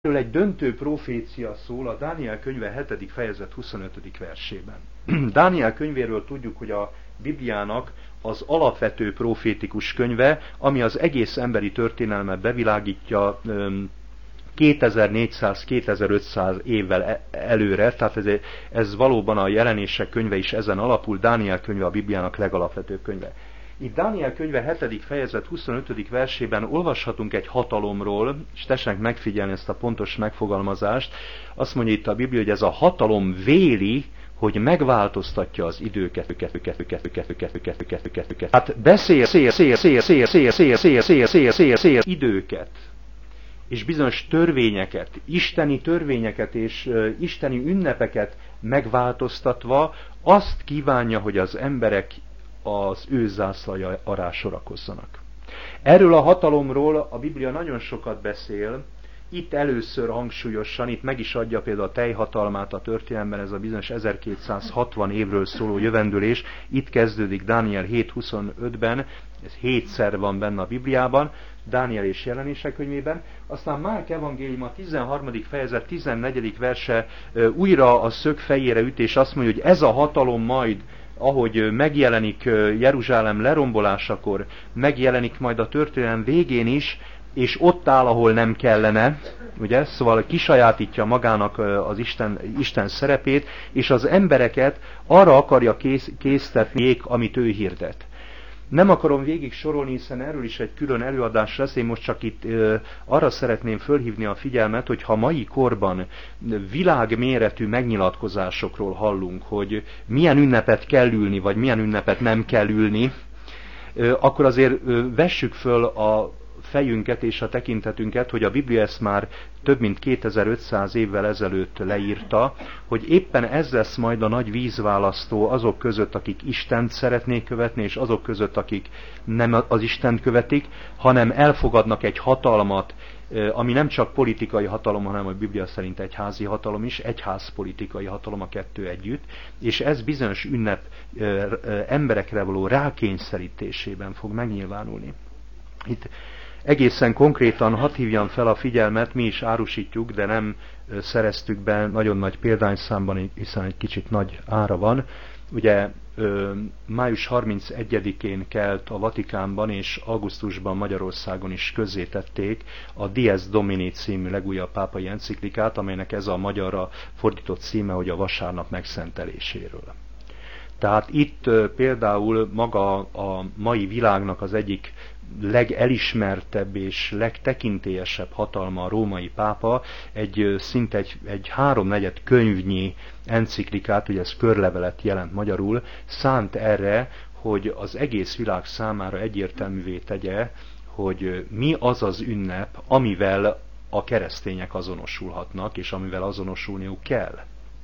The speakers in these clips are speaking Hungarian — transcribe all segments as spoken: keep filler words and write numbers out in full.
Erről egy döntő profécia szól a Dániel könyve hetedik fejezet huszonötödik versében. Dániel könyvéről tudjuk, hogy a Bibliának az alapvető profétikus könyve, ami az egész emberi történelmet bevilágítja kétezer-négyszáz-kétezer-ötszáz évvel előre, tehát ez, ez valóban a jelenések könyve is ezen alapul, Dániel könyve a Bibliának legalapvetőbb könyve. Itt Dániel könyve hetedik fejezet huszonötödik versében olvashatunk egy hatalomról, és tessenek megfigyelni ezt a pontos megfogalmazást. Azt mondja itt a Biblia, hogy ez a hatalom véli, hogy megváltoztatja az időket. Hát beszél, szél, szél, szél, szél, szél, szél, szél, szél, szél, szél, szél, időket, és bizonyos törvényeket, isteni törvényeket és uh, isteni ünnepeket megváltoztatva azt kívánja, hogy az emberek az ő zászlaja alá sorakozzanak. Erről a hatalomról a Biblia nagyon sokat beszél, itt először hangsúlyosan, itt meg is adja például a teljhatalmát a történelemben, ez a bizonyos ezerkétszázhatvan évről szóló jövendőlés, itt kezdődik Dániel hét huszonötben, ez hétszer van benne a Bibliában, Dániel és jelenések könyvében, aztán Márk evangélium a tizenharmadik fejezet tizennegyedik verse újra a szög fejére üt, és azt mondja, hogy ez a hatalom majd, ahogy megjelenik Jeruzsálem lerombolásakor, megjelenik majd a történelem végén is, és ott áll, ahol nem kellene, ugye? Szóval kisajátítja magának az Isten, Isten szerepét, és az embereket arra akarja kész, késztetni, amit ő hirdet. Nem akarom végig sorolni, hiszen erről is egy külön előadás lesz, én most csak itt ö, arra szeretném fölhívni a figyelmet, hogy ha mai korban világméretű megnyilatkozásokról hallunk, hogy milyen ünnepet kell ülni, vagy milyen ünnepet nem kell ülni, ö, akkor azért ö, vessük föl a fejünket és a tekintetünket, hogy a Biblia ezt már több mint kétezer-ötszáz évvel ezelőtt leírta, hogy éppen ez lesz majd a nagy vízválasztó azok között, akik Istent szeretnék követni, és azok között, akik nem az Istent követik, hanem elfogadnak egy hatalmat, ami nem csak politikai hatalom, hanem a Biblia szerint egyházi hatalom is, egyházpolitikai hatalom, a kettő együtt, és ez bizonyos ünnep emberekre való rákényszerítésében fog megnyilvánulni. Itt egészen konkrétan hadd hívjam fel a figyelmet, mi is árusítjuk, de nem szereztük be nagyon nagy példányszámban, hiszen egy kicsit nagy ára van. Ugye május harmincegyedikén kelt a Vatikánban, és augusztusban Magyarországon is közzétették a Dies Domini című legújabb pápai enciklikát, amelynek ez a magyarra fordított címe, hogy a vasárnap megszenteléséről. Tehát itt például maga a mai világnak az egyik legelismertebb és legtekintélyesebb hatalma, a római pápa, egy szinte egy, egy háromnegyed könyvnyi enciklikát, ugye ez körlevelet jelent magyarul, szánt erre, hogy az egész világ számára egyértelművé tegye, hogy mi az az ünnep, amivel a keresztények azonosulhatnak, és amivel azonosulniuk kell.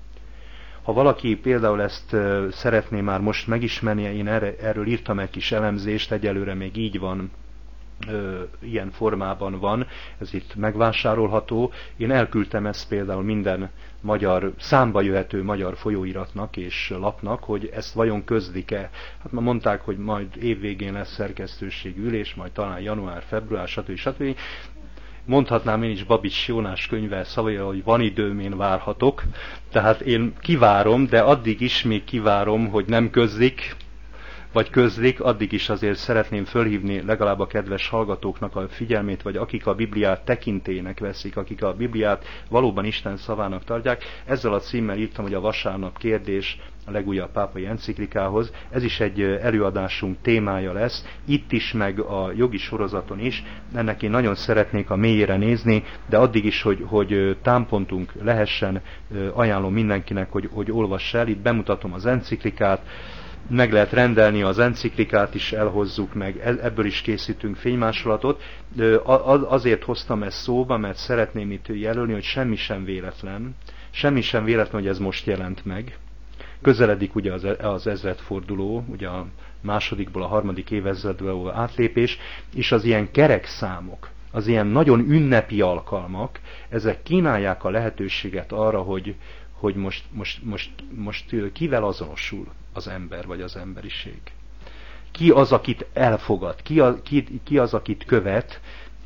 Ha valaki például ezt szeretné már most megismerni, én erre, erről írtam egy kis elemzést, egyelőre még így van, ö, ilyen formában van, ez itt megvásárolható. Én elküldtem ezt például minden magyar, számba jöhető magyar folyóiratnak és lapnak, hogy ezt vajon közlik-e. Hát már mondták, hogy majd évvégén lesz szerkesztőségi ülés, majd talán január, február, stb. stb. Mondhatnám én is Babics Jónás könyve szavaira, hogy van időm, én várhatok. Tehát én kivárom, de addig is még kivárom, hogy nem közlik, vagy közlik, addig is azért szeretném fölhívni legalább a kedves hallgatóknak a figyelmét, vagy akik a Bibliát tekintélynek veszik, akik a Bibliát valóban Isten szavának tartják. Ezzel a címmel írtam, hogy a vasárnap kérdés a legújabb pápai enciklikához. Ez is egy előadásunk témája lesz, itt is, meg a jogi sorozaton is. Ennek én nagyon szeretnék a mélyére nézni, de addig is, hogy, hogy támpontunk lehessen, ajánlom mindenkinek, hogy, hogy olvass el. Itt bemutatom az enciklikát, meg lehet rendelni az enciklikát is, elhozzuk meg, ebből is készítünk fénymásolatot. Azért hoztam ezt szóba, mert szeretném itt jelölni, hogy semmi sem véletlen, semmi sem véletlen, hogy ez most jelent meg. Közeledik ugye az, az ezredforduló, ugye a másodikból a harmadik évezredbe való átlépés, és az ilyen kerek számok, az ilyen nagyon ünnepi alkalmak, ezek kínálják a lehetőséget arra, hogy, hogy most, most, most, most kivel azonosul az ember vagy az emberiség. Ki az, akit elfogad, ki, a, ki, ki az, akit követ,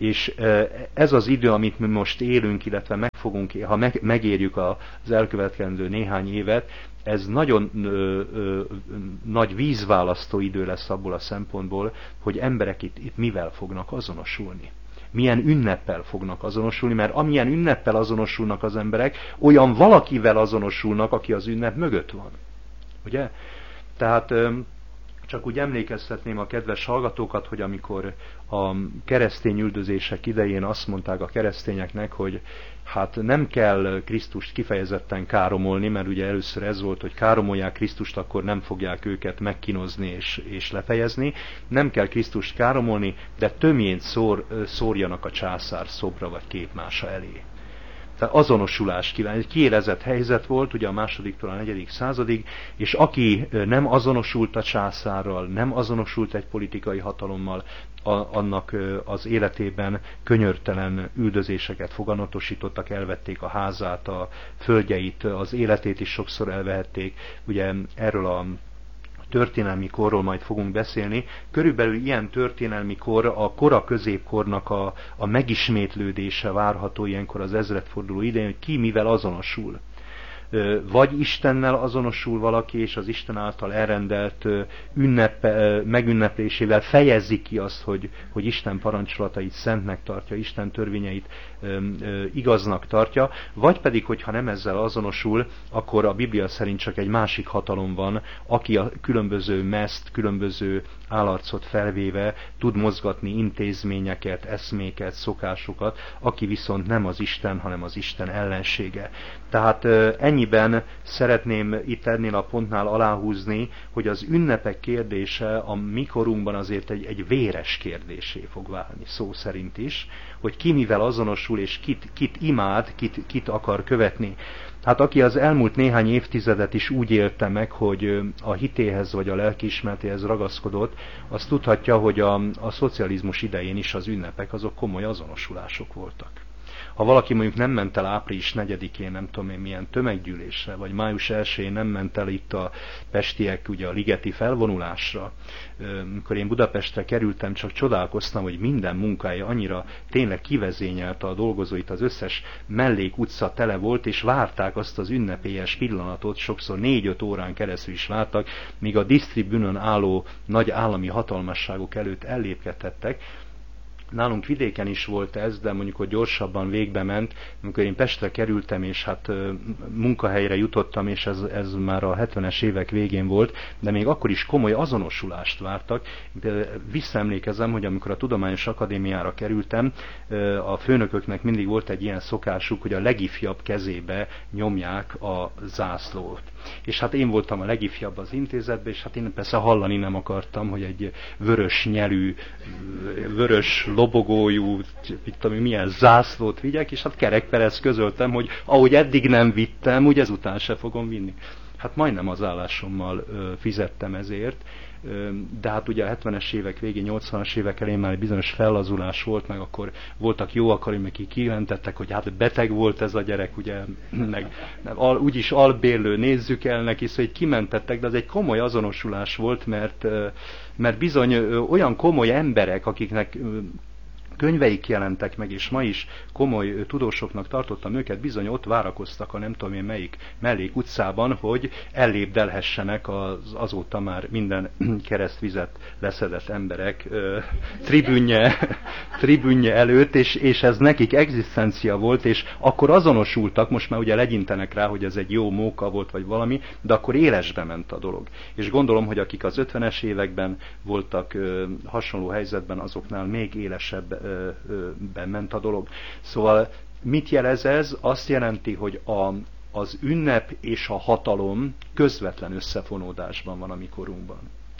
És ez az idő, amit mi most élünk, illetve meg fogunk, ha meg, megérjük az elkövetkezendő néhány évet, ez nagyon ö, ö, nagy vízválasztó idő lesz abból a szempontból, hogy emberek itt, itt mivel fognak azonosulni. Milyen ünneppel fognak azonosulni, mert amilyen ünneppel azonosulnak az emberek, olyan valakivel azonosulnak, aki az ünnep mögött van. Ugye? Tehát csak úgy emlékeztetném a kedves hallgatókat, hogy amikor a keresztény üldözések idején azt mondták a keresztényeknek, hogy hát nem kell Krisztust kifejezetten káromolni, mert ugye először ez volt, hogy káromolják Krisztust, akkor nem fogják őket megkínozni és, és lefejezni. Nem kell Krisztust káromolni, de tömjént szór, szórjanak a császár szobra vagy képmása elé. Tehát azonosulás kíván. Egy kiélezett helyzet volt, ugye a másodiktól a negyedik századig, és aki nem azonosult a császárral, nem azonosult egy politikai hatalommal, a, annak az életében könyörtelen üldözéseket foganatosítottak, elvették a házát, a földjeit, az életét is sokszor elvehették. Ugye erről a történelmi korról majd fogunk beszélni. Körülbelül ilyen történelmi kor, a kora középkornak a, a megismétlődése várható ilyenkor az ezredforduló idején, hogy ki mivel azonosul. Vagy Istennel azonosul valaki, és az Isten által elrendelt ünnepe, megünneplésével fejezi ki azt, hogy, hogy Isten parancsolatait szentnek tartja, Isten törvényeit igaznak tartja, vagy pedig, hogyha nem ezzel azonosul, akkor a Biblia szerint csak egy másik hatalom van, aki a különböző meszt, különböző állarcot felvéve tud mozgatni intézményeket, eszméket, szokásokat, aki viszont nem az Isten, hanem az Isten ellensége. Tehát ennyiben szeretném itt ennél a pontnál aláhúzni, hogy az ünnepek kérdése a mi korunkban azért egy, egy véres kérdésé fog válni, szó szerint is, hogy ki mivel azonosul és kit, kit imád, kit, kit akar követni. Hát aki az elmúlt néhány évtizedet is úgy élte meg, hogy a hitéhez vagy a lelkiismeretéhez ragaszkodott, az tudhatja, hogy a, a szocializmus idején is az ünnepek azok komoly azonosulások voltak. Ha valaki mondjuk nem ment el április negyedikén, nem tudom én milyen tömeggyűlésre, vagy május elsején nem ment el itt a pestiek ugye a ligeti felvonulásra, amikor én Budapestre kerültem, csak csodálkoztam, hogy minden munkája annyira tényleg kivezényelte a dolgozóit, az összes mellék utca tele volt, és várták azt az ünnepélyes pillanatot, sokszor négy-öt órán keresztül is vártak, míg a disztribünön álló nagy állami hatalmasságok előtt ellépkedhettek. Nálunk vidéken is volt ez, de mondjuk, hogy gyorsabban végbe ment, amikor én Pestre kerültem, és hát munkahelyre jutottam, és ez, ez már a hetvenes évek végén volt, de még akkor is komoly azonosulást vártak. Visszaemlékezem, hogy amikor a Tudományos Akadémiára kerültem, a főnököknek mindig volt egy ilyen szokásuk, hogy a legifjabb kezébe nyomják a zászlót. És hát én voltam a legifjabb az intézetben, és hát én persze hallani nem akartam, hogy egy vörös nyelű, vörös lobogójú, mit tudom, milyen zászlót vigyek, és hát kerekperec közöltem, hogy ahogy eddig nem vittem, úgy ezután se fogom vinni. Hát majdnem az állásommal ö, fizettem ezért, ö, de hát ugye a hetvenes évek végén, nyolcvanas évek elején már egy bizonyos fellazulás volt, meg akkor voltak jó akarim, akik kijelentettek, hogy hát beteg volt ez a gyerek, ugye, meg al, úgyis albérlő, nézzük el neki, szóval hogy kimentettek, de az egy komoly azonosulás volt, mert, mert bizony ö, olyan komoly emberek, akiknek ö, könyveik jelentek meg, és ma is komoly tudósoknak tartottam őket, bizony ott várakoztak a nem tudom én melyik mellék utcában, hogy ellépdelhessenek az azóta már minden keresztvizet leszedett emberek ö, tribünje, tribünje előtt, és, és ez nekik egzisztencia volt, és akkor azonosultak, most már ugye legyintenek rá, hogy ez egy jó móka volt, vagy valami, de akkor élesbe ment a dolog. És gondolom, hogy akik az ötvenes években voltak ö, hasonló helyzetben, azoknál még élesebb ben ment a dolog. Szóval mit jelez ez? Azt jelenti, hogy a, az ünnep és a hatalom közvetlen összefonódásban van a mi korunkban.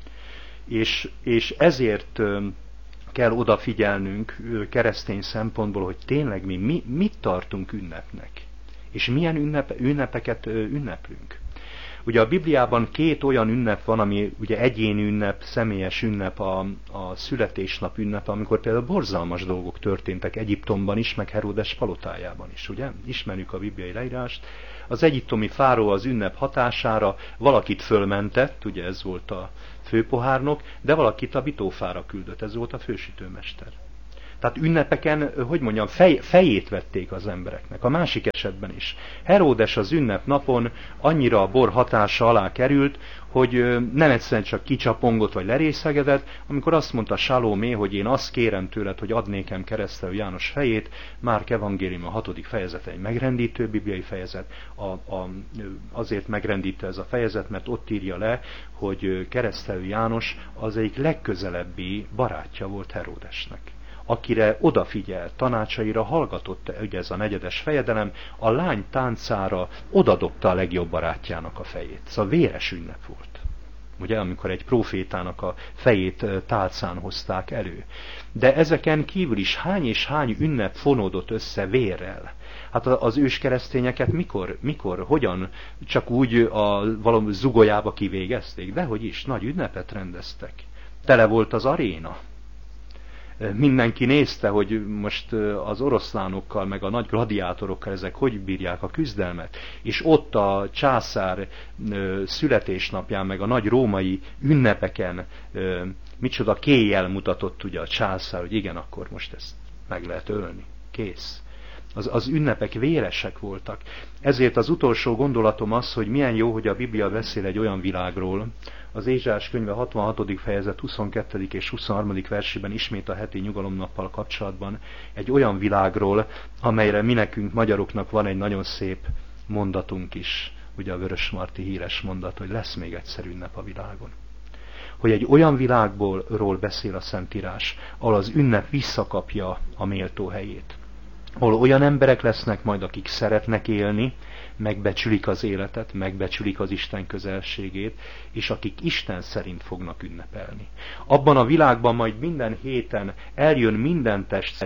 És, és ezért kell odafigyelnünk keresztény szempontból, hogy tényleg mi, mi mit tartunk ünnepnek, és milyen ünnepe, ünnepeket ünneplünk. Ugye a Bibliában két olyan ünnep van, ami ugye egyéni ünnep, személyes ünnep, a, a születésnap ünnep, amikor például borzalmas dolgok történtek Egyiptomban is, meg Heródes palotájában is, ugye? Ismerjük a bibliai leírást. Az egyiptomi fáró az ünnep hatására valakit fölmentett, ugye ez volt a főpohárnok, de valakit a bitófára küldött, ez volt a fősütőmester. Tehát ünnepeken, hogy mondjam, fej, fejét vették az embereknek. A másik esetben is. Heródes az ünnepnapon annyira a bor hatása alá került, hogy nem egyszerűen csak kicsapongott vagy lerészegedett, amikor azt mondta Salomé, hogy én azt kérem tőled, hogy add nékem Keresztelő János fejét. Márk evangélium a hatodik fejezete egy megrendítő bibliai fejezet. A, a, azért megrendítő ez a fejezet, mert ott írja le, hogy Keresztelő János az egyik legközelebbi barátja volt Heródesnek, akire odafigyelt, tanácsaira hallgatott, ugye ez a negyedes fejedelem, a lány táncára odadobta a legjobb barátjának a fejét. Szóval véres ünnep volt. Ugye, amikor egy prófétának a fejét tálcán hozták elő. De ezeken kívül is hány és hány ünnep fonódott össze vérrel. Hát az őskeresztényeket mikor, mikor, hogyan, csak úgy a valami zugolyába kivégezték? Dehogy is, nagy ünnepet rendeztek. Tele volt az aréna. Mindenki nézte, hogy most az oroszlánokkal, meg a nagy gladiátorokkal ezek hogy bírják a küzdelmet. És ott a császár születésnapján, meg a nagy római ünnepeken micsoda kéjjel mutatott ugye a császár, hogy igen, akkor most ezt meg lehet ölni. Kész. Az, az ünnepek véresek voltak. Ezért az utolsó gondolatom az, hogy milyen jó, hogy a Biblia beszél egy olyan világról. Az Ézsaiás könyve hatvanhatodik fejezet huszonkettő és huszonharmadik versében ismét a heti nyugalomnappal kapcsolatban egy olyan világról, amelyre mi nekünk magyaroknak van egy nagyon szép mondatunk is. Ugye a Vörösmarty híres mondat, hogy lesz még egyszer ünnep a világon. Hogy egy olyan világból beszél a Szentírás, ahol az ünnep visszakapja a méltó helyét. Ahol olyan emberek lesznek majd, akik szeretnek élni, megbecsülik az életet, megbecsülik az Isten közelségét, és akik Isten szerint fognak ünnepelni. Abban a világban majd minden héten eljön minden test,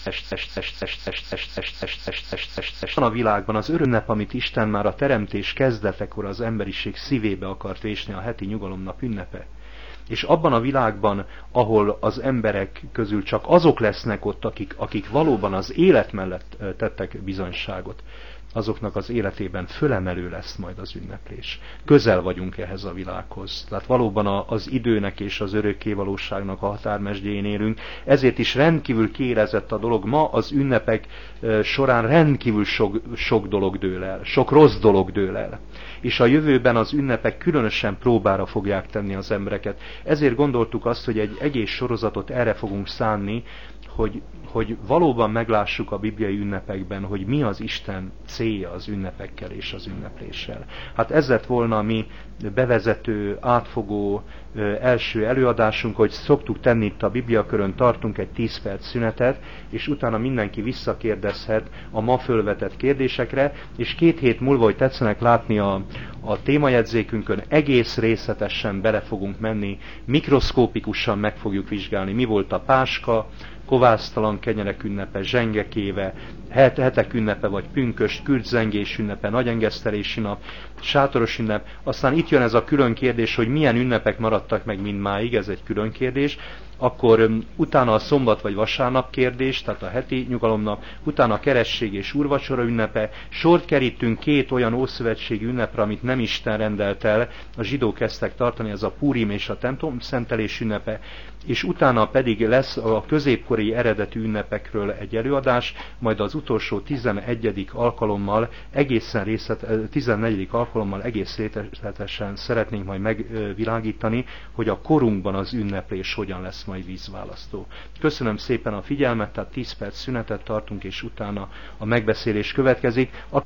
a világban az örömnap, amit Isten már a teremtés kezdetekor az emberiség szívébe akart vésni, a heti nyugalomnap ünnepe. És abban a világban, ahol az emberek közül csak azok lesznek ott, akik, akik valóban az élet mellett tettek bizonyságot, azoknak az életében fölemelő lesz majd az ünneplés. Közel vagyunk ehhez a világhoz. Tehát valóban az időnek és az örökkévalóságnak a határmesdjén élünk. Ezért is rendkívül kiérezett a dolog. Ma az ünnepek során rendkívül sok, sok dolog dől el. Sok rossz dolog dől el. És a jövőben az ünnepek különösen próbára fogják tenni az embereket. Ezért gondoltuk azt, hogy egy egész sorozatot erre fogunk szánni, hogy, hogy valóban meglássuk a bibliai ünnepekben, hogy mi az Isten célja az ünnepekkel és az ünnepléssel. Hát ez lett volna a mi bevezető, átfogó első előadásunk, hogy szoktuk tenni itt a Bibliakörön, tartunk egy tíz perc szünetet, és utána mindenki visszakérdezhet a ma fölvetett kérdésekre, és két hét múlva, hogy tetszenek látni a, a témajegyzékünkön, egész részletesen bele fogunk menni, mikroszkópikusan meg fogjuk vizsgálni, mi volt a páska, kovásztalan kenyerek ünnepe, zsengekéve, hetek ünnepe, vagy pünköst, kürtzengés ünnepe, nagyengesztelési nap, sátoros ünnep. Aztán itt jön ez a külön kérdés, hogy milyen ünnepek maradtak meg mindmáig, ez egy külön kérdés. Akkor utána a szombat vagy vasárnap kérdés, tehát a heti nyugalomnap, utána a keresztség és úrvacsora ünnepe. Sort kerítünk két olyan ószövetségi ünnepre, amit nem Isten rendelt el, a zsidók kezdtek tartani, ez a Púrim és a templom szentelés ünnepe, és utána pedig lesz a középkori eredetű ünnepekről egy előadás, majd az utolsó tizenegyedik alkalommal, egészen részlet, tizennegyedik alkalommal egész részletesen szeretnénk majd megvilágítani, hogy a korunkban az ünneplés hogyan lesz majd vízválasztó. Köszönöm szépen a figyelmet, tehát tíz perc szünetet tartunk, és utána a megbeszélés következik. A...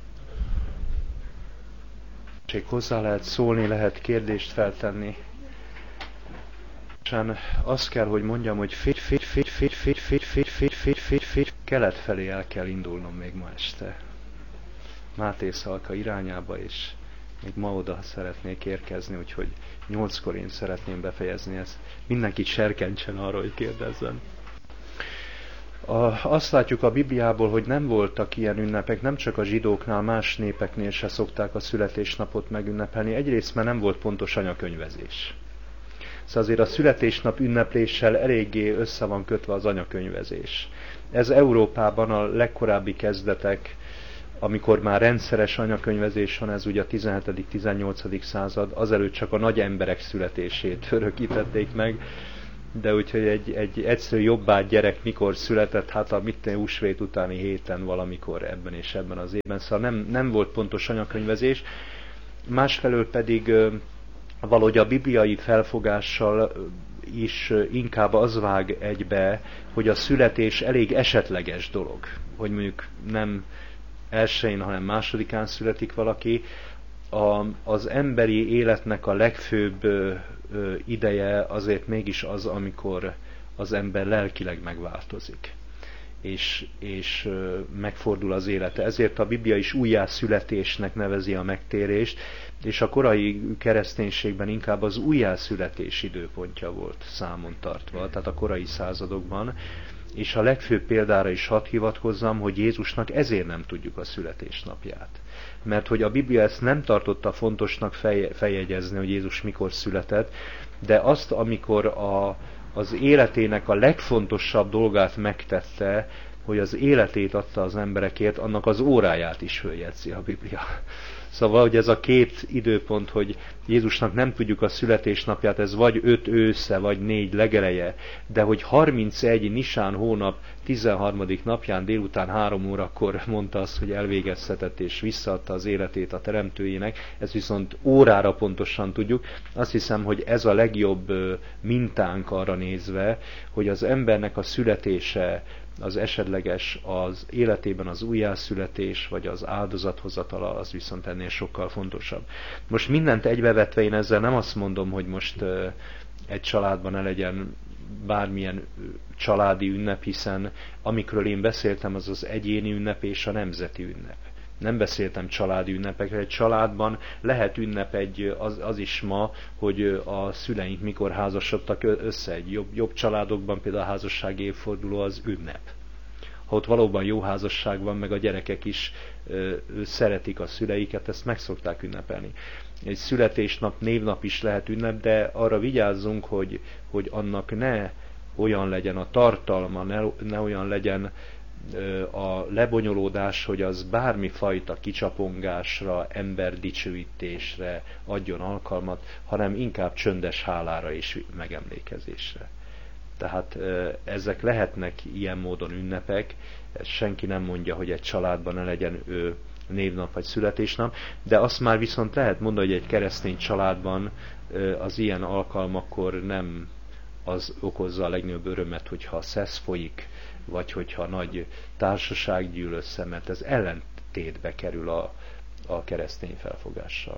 Hozzá lehet szólni, lehet kérdést feltenni. Azt kell, hogy mondjam, hogy fégy, fégy, fégy, fégy, fégy, fégy, fégy, fégy, fégy, fégy, fégy, kelet felé el kell indulnom még ma este. Máté Szalka irányába, és még ma oda szeretnék érkezni, úgyhogy nyolckor én szeretném befejezni ezt. Mindenkit serkentsen arra, hogy kérdezzen. A, azt látjuk a Bibliából, hogy nem voltak ilyen ünnepek, nem csak a zsidóknál, más népeknél se szokták a születésnapot megünnepelni. Egyrészt, mert nem volt pontos anyakönyvezés. Szóval azért a születésnap ünnepléssel eléggé össze van kötve az anyakönyvezés. Ez Európában a legkorábbi kezdetek, amikor már rendszeres anyakönyvezés van, ez ugye a tizenhetedik-tizennyolcadik század, azelőtt csak a nagy emberek születését örökítették meg. de úgyhogy egy, egy egyszerű jobbágy gyerek mikor született, hát a mitten húsvét utáni héten valamikor ebben és ebben az évben, szóval nem, nem volt pontos anyakönyvezés. Másfelől pedig valahogy a bibliai felfogással is inkább az vág egybe, hogy a születés elég esetleges dolog. Hogy mondjuk nem elsőjén, hanem másodikán születik valaki. A, az emberi életnek a legfőbb ö, ö, ideje azért mégis az, amikor az ember lelkileg megváltozik. És, és ö, megfordul az élete. Ezért a Biblia is újjászületésnek nevezi a megtérést, és a korai kereszténységben inkább az újjászületés időpontja volt számon tartva, tehát a korai századokban. És a legfőbb példára is hadd hivatkozzam, hogy Jézusnak ezért nem tudjuk a születésnapját. Mert hogy a Biblia ezt nem tartotta fontosnak fej, feljegyezni, hogy Jézus mikor született, de azt, amikor a, az életének a legfontosabb dolgát megtette, hogy az életét adta az emberekért, annak az óráját is följegyzi a Biblia. Szóval, hogy ez a két időpont, hogy Jézusnak nem tudjuk a születésnapját, ez vagy öt ősze, vagy négy legeleje, de hogy harmincegy Nisán hónap tizenharmadik napján délután három órakor mondta azt, hogy elvégeztetett és visszaadta az életét a teremtőjének, ezt viszont órára pontosan tudjuk. Azt hiszem, hogy ez a legjobb mintánk arra nézve, hogy az embernek a születése az esetleges, az életében az újjászületés, vagy az áldozathozatala, az viszont ennél sokkal fontosabb. Most mindent egybevetve én ezzel nem azt mondom, hogy most egy családban ne legyen bármilyen családi ünnep, hiszen amikről én beszéltem, az az egyéni ünnep és a nemzeti ünnep. Nem beszéltem családi ünnepekről. Egy családban lehet ünnep egy, az, az is ma, hogy a szüleink mikor házasodtak össze. Egy jobb, jobb családokban például a házassági évforduló az ünnep. Ha ott valóban jó házasság van, meg a gyerekek is ö, szeretik a szüleiket, ezt meg szokták ünnepelni. Egy születésnap, névnap is lehet ünnep, de arra vigyázzunk, hogy, hogy annak ne olyan legyen a tartalma, ne, ne olyan legyen a lebonyolódás, hogy az bármifajta kicsapongásra, emberdicsőítésre adjon alkalmat, hanem inkább csöndes hálára és megemlékezésre. Tehát ezek lehetnek ilyen módon ünnepek, senki nem mondja, hogy egy családban ne legyen ő névnap vagy születésnap, de azt már viszont lehet mondani, hogy egy keresztény családban az ilyen alkalmakkor nem az okozza a legnagyobb örömet, hogyha szesz folyik, vagy hogyha nagy társaság gyűl össze, mert ez ellentétbe kerül a, a keresztény felfogással.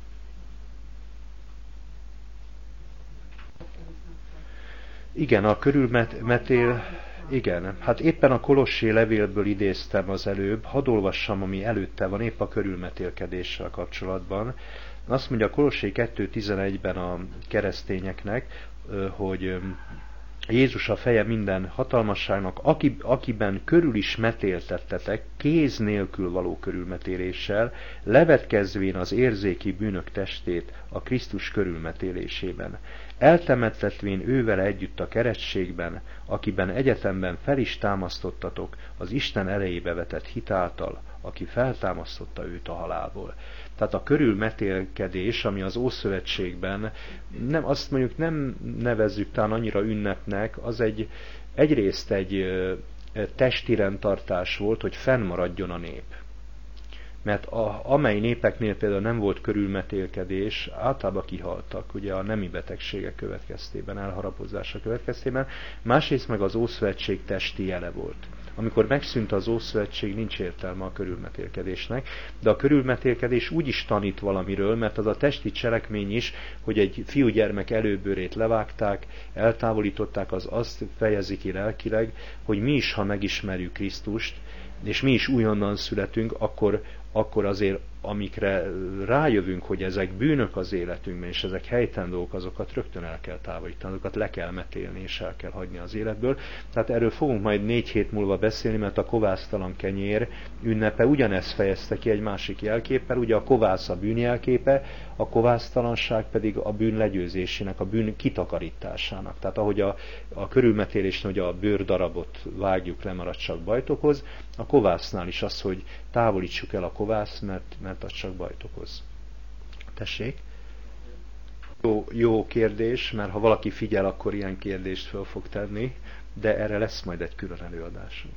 Igen, a körülmetél, igen, hát éppen a Kolossé levélből idéztem az előbb, hadd olvassam, ami előtte van, épp a körülmetélkedéssel kapcsolatban. Azt mondja a Kolossé kettő tizenegyben a keresztényeknek, hogy Jézus a feje minden hatalmasságnak, aki, akiben körül is metéltettetek, kéz nélkül való körülmetéléssel, levetkezvén az érzéki bűnök testét a Krisztus körülmetélésében. Eltemettetvén ővele együtt a keresztségben, akiben egyetemben fel is támasztottatok az Isten erejébe vetett hitáltal, aki feltámasztotta őt a halálból. Tehát a körülmetélkedés, ami az Ószövetségben, nem, azt mondjuk nem nevezzük talán annyira ünnepnek, az egy, egyrészt egy testi rendtartás volt, hogy fennmaradjon a nép. Mert a, amely népeknél például nem volt körülmetélkedés, általában kihaltak, ugye a nemi betegségek következtében, elharapozása következtében, másrészt meg az Ószövetség testi jele volt. Amikor megszűnt az Ószövetség, nincs értelme a körülmetélkedésnek, de a körülmetélkedés úgy is tanít valamiről, mert az a testi cselekmény is, hogy egy fiúgyermek előbőrét levágták, eltávolították, az azt fejezi ki lelkileg, hogy mi is, ha megismerjük Krisztust, és mi is újonnan születünk, akkor, akkor azért, amikre rájövünk, hogy ezek bűnök az életünkben, és ezek helytelen dolgok, azokat rögtön el kell távolítani, azokat le kell metélni, és el kell hagyni az életből. Tehát erről fogunk majd négy hét múlva beszélni, mert a kovásztalan kenyér ünnepe ugyanezt fejezte ki egy másik jelképpel, ugye a kovász a bűn jelképe, a kovásztalanság pedig a bűn legyőzésének, a bűn kitakarításának. Tehát ahogy a, a körülmetélésnél, hogy a bőrdarabot vágjuk le, marad csak bajt okoz, a kovásznál is az, hogy távolítsuk el a kovászt, mert, mert az csak bajt okoz. Tessék? Jó, jó kérdés, mert ha valaki figyel, akkor ilyen kérdést fel fog tenni, de erre lesz majd egy külön előadásunk.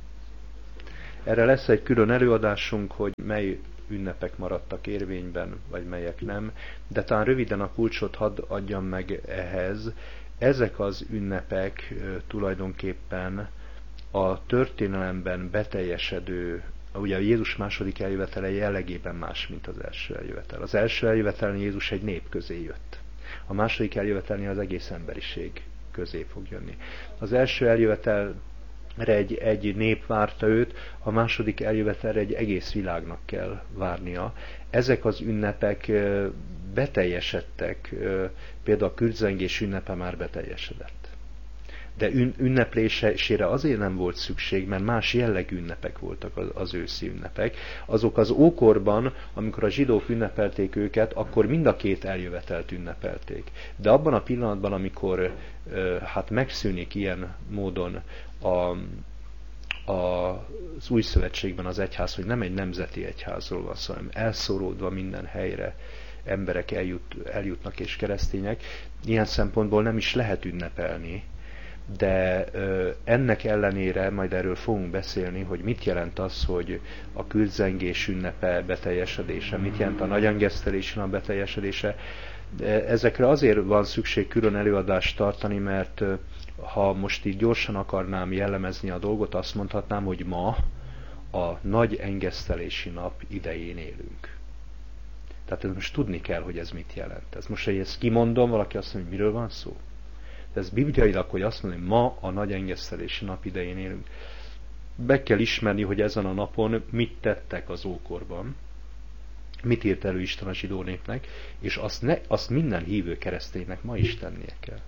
Erre lesz egy külön előadásunk, hogy mely ünnepek maradtak érvényben, vagy melyek nem, de talán röviden a kulcsot hadd adjam meg ehhez. Ezek az ünnepek tulajdonképpen a történelemben beteljesedő, ugye a Jézus második eljövetele jellegében más, mint az első eljövetel. Az első eljövetelnél Jézus egy nép közé jött. A második eljövetelnél az egész emberiség közé fog jönni. Az első eljövetelre egy, egy nép várta őt, a második eljövetelre egy egész világnak kell várnia. Ezek az ünnepek beteljesedtek, például a kürtzengés ünnepe már beteljesedett. De ünneplésére azért nem volt szükség, mert más jellegű ünnepek voltak az, az őszi ünnepek. Azok az ókorban, amikor a zsidók ünnepelték őket, akkor mind a két eljövetelt ünnepelték. De abban a pillanatban, amikor hát megszűnik ilyen módon a, a, az új szövetségben az egyház, hogy nem egy nemzeti egyházról van szó, hanem elszóródva minden helyre emberek eljut, eljutnak és keresztények, ilyen szempontból nem is lehet ünnepelni. De ö, ennek ellenére majd erről fogunk beszélni, hogy mit jelent az, hogy a kürtzengés ünnepe beteljesedése, mit jelent a nagyengesztelés a beteljesedése. Ezekre azért van szükség külön előadást tartani, mert ha most így gyorsan akarnám jellemezni a dolgot, azt mondhatnám, hogy ma a nagy engesztelési nap idején élünk. Tehát ez most tudni kell, hogy ez mit jelent. Ez most, hogy ezt kimondom, valaki azt mondja, hogy miről van szó? Ez bibliailag, hogy azt mondom, hogy ma a nagy engesztelési nap idején élünk. Be kell ismerni, hogy ezen a napon mit tettek az ókorban, mit írt elő Isten a zsidó népnek, és azt, ne, azt minden hívő kereszténynek ma is tennie kell.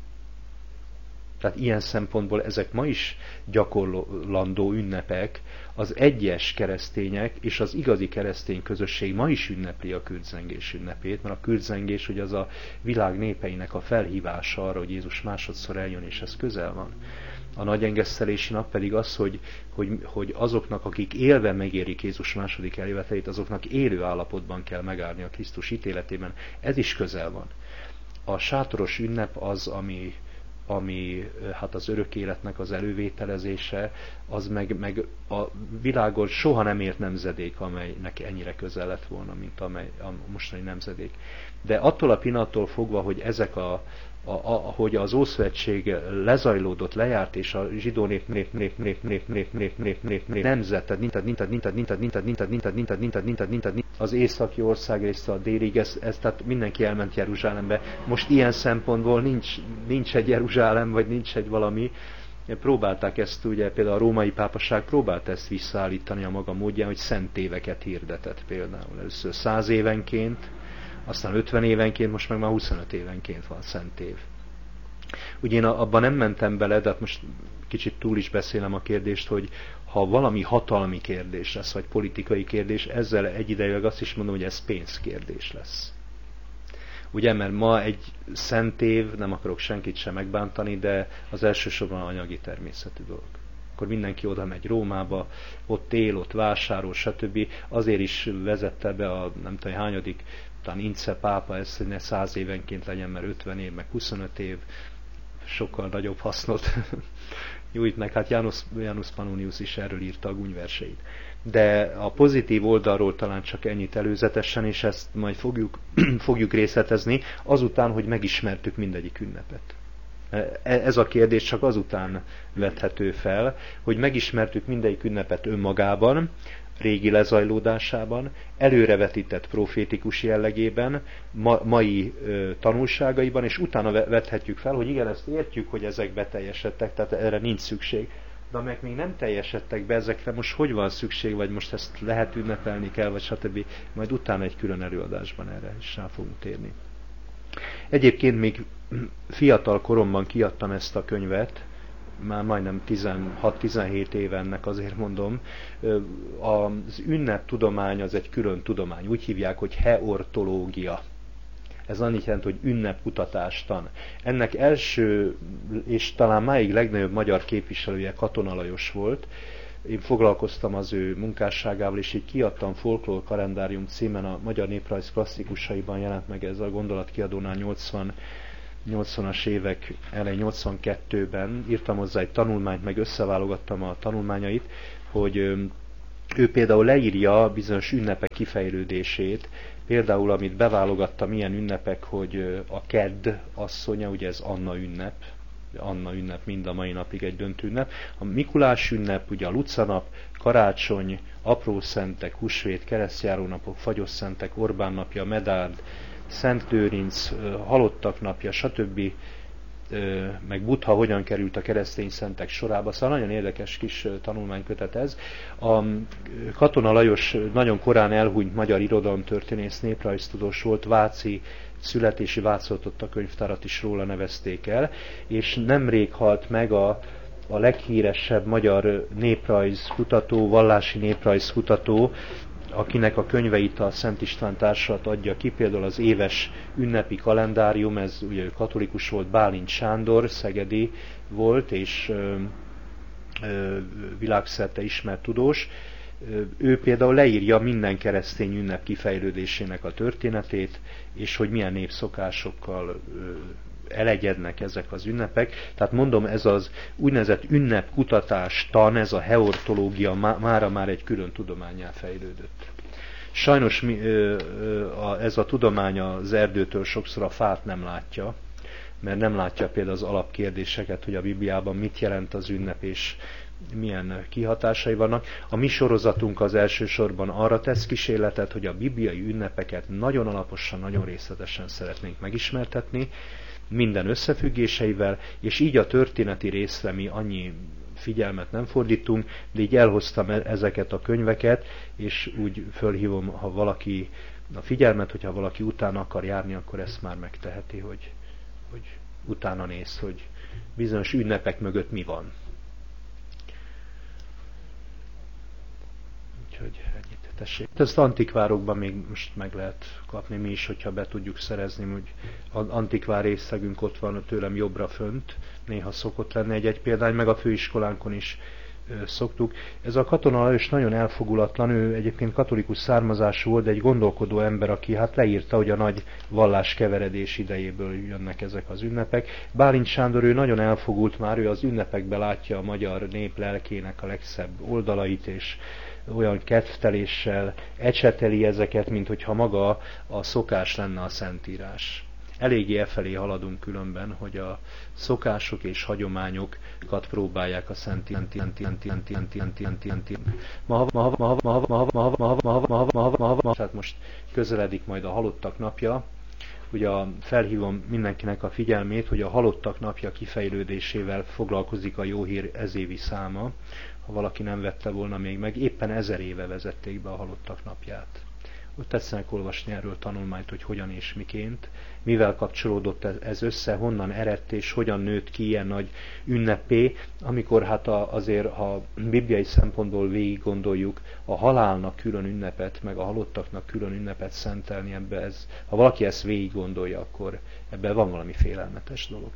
Tehát ilyen szempontból ezek ma is gyakorlandó ünnepek, az egyes keresztények és az igazi keresztény közösség ma is ünnepli a kürtzengés ünnepét, mert a kürtzengés ugye az a világ népeinek a felhívása arra, hogy Jézus másodszor eljön, és ez közel van. A nagy engesztelési nap pedig az, hogy, hogy, hogy azoknak, akik élve megérik Jézus második eljövetelét, azoknak élő állapotban kell megállni a Krisztus ítéletében. Ez is közel van. A sátoros ünnep az, ami ami hát az örök életnek az elővételezése, az meg, meg a világon soha nem ért nemzedék, amelynek ennyire közel lett volna, mint amely a mostani nemzedék. De attól a pillanattól fogva, hogy ezek a, a, a hogy az Ószövetség lezajlódott, lejárt, és a zsidó nép nép nép nép nép nép nép nép nép nép nemzet, tehát ninted, ninted, ninted, ninted, ninted, ninted, ninted, ninted, ninted, ninted, ninted, az északi ország része a délig, ez, ez, tehát mindenki elment Jeruzsálembe. Most ilyen szempontból nincs, nincs egy Jeruzsálem, vagy nincs egy valami. Próbálták ezt, ugye például a római pápaság próbált ezt visszaállítani a maga módján, hogy szent éveket hirdetett például. Először száz évenként, aztán ötven évenként, most meg már huszonöt évenként van szent év. Ugye én abban nem mentem bele, de hát most kicsit túl is beszélem a kérdést, hogy ha valami hatalmi kérdés lesz, vagy politikai kérdés, ezzel egyidejűleg azt is mondom, hogy ez pénzkérdés lesz. Ugye, mert ma egy szent év, nem akarok senkit sem megbántani, de az elsősorban anyagi természetű dolog. Akkor mindenki oda megy Rómába, ott él, ott vásárol, stb. Azért is vezette be a nem tudom hányadik, talán Ince pápa ezt, hogy ne száz évenként legyen, mert ötven év, meg huszonöt év, sokkal nagyobb hasznot nyújt meg. Hát Janus, Janus Pannonius is erről írta a gúnyverseit. De a pozitív oldalról talán csak ennyit előzetesen, és ezt majd fogjuk, fogjuk részletezni, azután, hogy megismertük mindegyik ünnepet. Ez a kérdés csak azután vethető fel, hogy megismertük mindegyik ünnepet önmagában, régi lezajlódásában, előrevetített profétikus jellegében, ma, mai ö, tanulságaiban, és utána vethetjük fel, hogy igen, ezt értjük, hogy ezek beteljesedtek, tehát erre nincs szükség. De amelyek még nem teljesedtek be, ezekre most hogy van szükség, vagy most ezt lehet ünnepelni kell, vagy stb. Majd utána egy külön előadásban erre is rá fogunk térni. Egyébként még fiatal koromban kiadtam ezt a könyvet, már majdnem tizenhat-tizenhét éve ennek azért mondom. Az ünneptudomány az egy külön tudomány. Úgy hívják, hogy heortológia. Ez annyit jelent, hogy ünnepkutatástan. Ennek első és talán máig legnagyobb magyar képviselője Katona Lajos volt. én foglalkoztam az ő munkásságával, és így kiadtam Folklór kalendárium címen, a Magyar Néprajz klasszikusaiban jelent meg ez a Gondolatkiadónál nyolcvan nyolcvanas évek elején, nyolcvankettőben írtam hozzá egy tanulmányt, meg összeválogattam a tanulmányait, hogy ő például leírja bizonyos ünnepek kifejlődését, például amit beválogattam, ilyen ünnepek, hogy a Kedd asszonya, ugye ez Anna ünnep, Anna ünnep mind a mai napig egy döntő ünnep, a Mikulás ünnep, ugye a Luca-nap, karácsony, aprószentek, húsvét, keresztjárónapok, fagyosszentek, Orbán napja, Medárd, Szent Lőrinc, halottak napja, stb. Meg Buddha hogyan került a keresztény szentek sorába. Szóval nagyon érdekes kis tanulmánykötet ez. A Katona Lajos nagyon korán elhunyt magyar irodalomtörténész, néprajztudós volt, váci születési Vácoltott könyvtárat is róla nevezték el, és nemrég halt meg a, a leghíresebb magyar néprajzkutató, vallási néprajzkutató, akinek a könyveit a Szent István Társulat adja ki, például az éves ünnepi kalendárium, ez ugye katolikus volt, Bálint Sándor, szegedi volt, és ö, ö, világszerte ismert tudós. Ő például leírja minden keresztény ünnep kifejlődésének a történetét, és hogy milyen népszokásokkal elegyednek ezek az ünnepek. Tehát mondom, ez az úgynevezett ünnepkutatás tan, ez a heortológia mára már egy külön tudománnyá fejlődött. Sajnos ez a tudomány az erdőtől sokszor a fát nem látja, mert nem látja például az alapkérdéseket, hogy a Bibliában mit jelent az ünnep, és milyen kihatásai vannak. A mi sorozatunk az elsősorban arra tesz kísérletet, hogy a bibliai ünnepeket nagyon alaposan, nagyon részletesen szeretnénk megismertetni, minden összefüggéseivel, és így a történeti részre mi annyi figyelmet nem fordítunk, de így elhoztam ezeket a könyveket, és úgy fölhívom, ha valaki a figyelmet, hogyha valaki utána akar járni, akkor ezt már megteheti, hogy, hogy utána néz, hogy bizonyos ünnepek mögött mi van. Úgyhogy ennyit tessék. Ezt antikvárokban még most meg lehet kapni mi is, hogyha be tudjuk szerezni, hogy antikvár részlegünk ott van tőlem jobbra fönt, néha szokott lenni egy-egy példány, meg a főiskolánkon is ö, szoktuk. Ez a Katona Lajos nagyon elfogulatlan, ő egyébként katolikus származású volt, de egy gondolkodó ember, aki hát leírta, hogy a nagy valláskeveredés idejéből jönnek ezek az ünnepek. Bálint Sándor, ő nagyon elfogult már, ő az ünnepekben látja a magyar nép lelkének a legszebb oldalait, és olyan kedvteléssel ecseteli ezeket, mint hogyha maga a szokás lenne a Szentírás. Eléggé e felé haladunk különben, hogy a szokások és hagyományokat próbálják a Szent Tehát most közeledik majd a halottak napja. Ugye felhívom mindenkinek a figyelmét, hogy a halottak napja kifejlődésével foglalkozik a Jó Hír ezévi száma. Ha valaki nem vette volna még meg, éppen ezer éve vezették be a halottak napját. Ott tetszenek olvasni erről tanulmányt, hogy hogyan és miként, mivel kapcsolódott ez össze, honnan eredt és hogyan nőtt ki ilyen nagy ünnepé, amikor hát azért, ha bibliai szempontból végig gondoljuk, a halálnak külön ünnepet, meg a halottaknak külön ünnepet szentelni, ebbe ez, ha valaki ezt végig gondolja, akkor ebben van valami félelmetes dolog.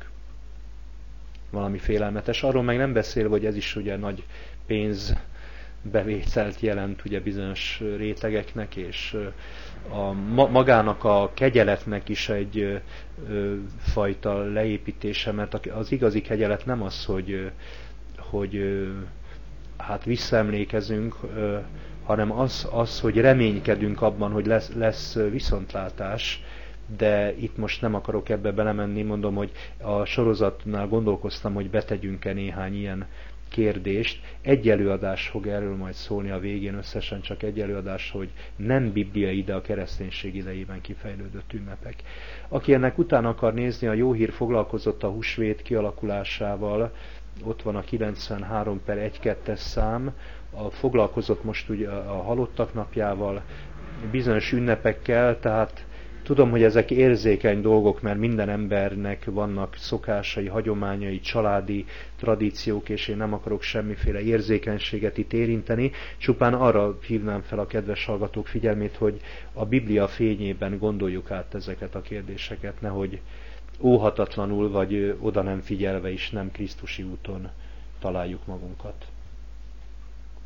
Valami félelmetes. Arról meg nem beszél, hogy ez is ugye nagy pénz bevételt jelent ugye bizonyos rétegeknek, és a, magának a kegyeletnek is egy ö, fajta leépítése, mert az igazi kegyelet nem az, hogy, hogy ö, hát visszaemlékezünk, ö, hanem az, az, hogy reménykedünk abban, hogy lesz, lesz viszontlátás, de itt most nem akarok ebbe belemenni, mondom, hogy a sorozatnál gondolkoztam, hogy betegyünk-e néhány ilyen kérdést. Egy előadás fog erről majd szólni a végén, összesen csak egy előadás, hogy nem bibliai, de a kereszténység idejében kifejlődött ünnepek. Aki ennek utána akar nézni, a Jó Hír foglalkozott a húsvét kialakulásával, ott van a kilencvenhárom per egy kettes szám, a, foglalkozott most ugye a halottak napjával, bizonyos ünnepekkel, tehát tudom, hogy ezek érzékeny dolgok, mert minden embernek vannak szokásai, hagyományai, családi tradíciók, és én nem akarok semmiféle érzékenységet itt érinteni. Csupán arra hívnám fel a kedves hallgatók figyelmét, hogy a Biblia fényében gondoljuk át ezeket a kérdéseket, nehogy óhatatlanul vagy oda nem figyelve is nem krisztusi úton találjuk magunkat.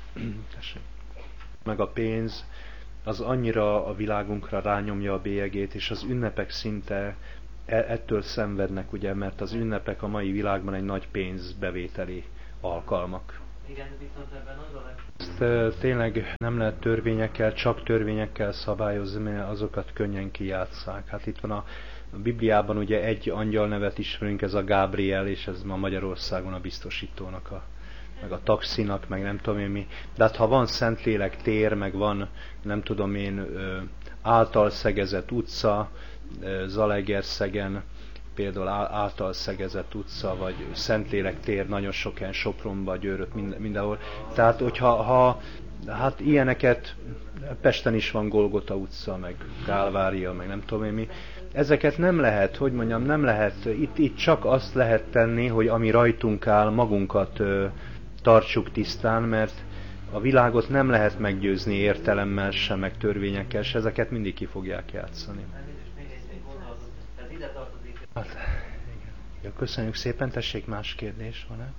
meg a pénz, az annyira a világunkra rányomja a bélyegét, és az ünnepek szinte ettől szenvednek, ugye, mert az ünnepek a mai világban egy nagy pénzbevételi alkalmak. Igen, viszont ebben az a Ezt tényleg nem lehet törvényekkel, csak törvényekkel szabályozni, mert azokat könnyen kijátsszák. Hát itt van a Bibliában ugye egy angyal nevet ismerünk, ez a Gábriel, és ez ma Magyarországon a biztosítónak, a, meg a taxinak, meg nem tudom én mi. De hát ha van Szentlélek tér, meg van nem tudom én által szegezett utca, Zalaegerszegen, például által szegezett utca, vagy Szentlélek tér, nagyon sok helyen, Sopronban, Győrött, mindenhol. Tehát, hogyha ha, hát ilyeneket, Pesten is van Golgota utca, meg Kálvária, meg nem tudom én mi. Ezeket nem lehet, hogy mondjam, nem lehet, itt, itt csak azt lehet tenni, hogy ami rajtunk áll, magunkat ö, tartsuk tisztán, mert a világot nem lehet meggyőzni értelemmel sem, meg törvényekkel se, ezeket mindig ki fogják játszani. Hát, igen. Ja, köszönjük szépen, tessék, más kérdés van-e?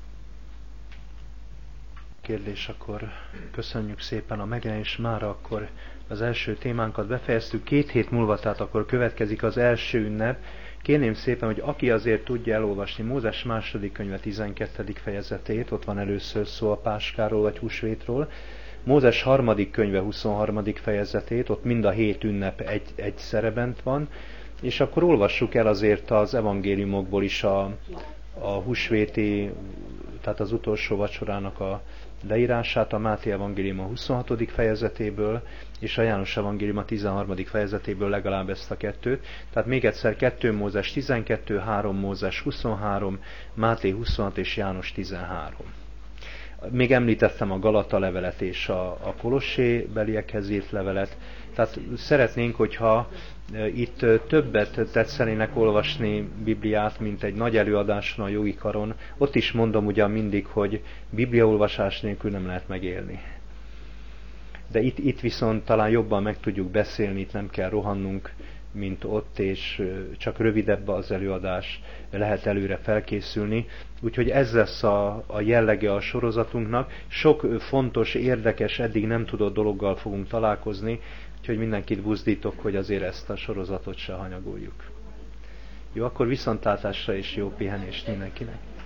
Kérdés, akkor köszönjük szépen a megjelenés, mára akkor az első témánkat befejeztük. Két hét múlva, tehát akkor következik az első ünnep. Kérném szépen, hogy aki azért tudja elolvasni Mózes második könyve tizenkettedik fejezetét, ott van először szó a Páskáról vagy húsvétról, Mózes harmadik könyve huszonharmadik fejezetét, ott mind a hét ünnep egy, egyszerre bent van, és akkor olvassuk el azért az evangéliumokból is a, a húsvéti, tehát az utolsó vacsorának a leírását, a Máté evangélium a huszonhatodik fejezetéből, és a János evangélium a tizenharmadik fejezetéből legalább ezt a kettőt. Tehát még egyszer kettő Mózes tizenkettő, három Mózes huszonhárom, Máté huszonhat és János tizenhárom. Még említettem a Galata levelet és a, a Kolossé beliekhez írt levelet. Tehát szeretnénk, hogyha itt többet tetszenének olvasni Bibliát, mint egy nagy előadáson a jogi karon. Ott is mondom ugyan mindig, hogy bibliaolvasás nélkül nem lehet megélni. De itt, itt viszont talán jobban meg tudjuk beszélni, itt nem kell rohannunk, mint ott, és csak rövidebb az előadás, lehet előre felkészülni. Úgyhogy ez lesz a, a jellege a sorozatunknak. Sok fontos, érdekes, eddig nem tudott dologgal fogunk találkozni, úgyhogy mindenkit buzdítok, hogy azért ezt a sorozatot se hanyagoljuk. Jó, akkor viszontlátásra és jó pihenést mindenkinek!